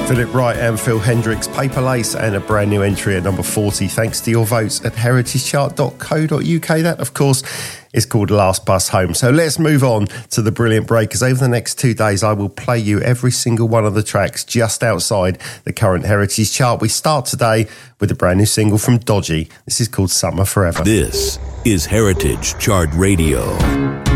Philip Wright and Phil Hendricks, Paper Lace, and a brand new entry at number 40, thanks to your votes at heritagechart.co.uk. That, of course, is called Last Bus Home. So let's move on to the Brilliant Breakers. Over the next 2 days, I will play you every single one of the tracks just outside the current Heritage Chart. We start today with a brand new single from Dodgy. This is called Summer Forever. This is Heritage Chart Radio.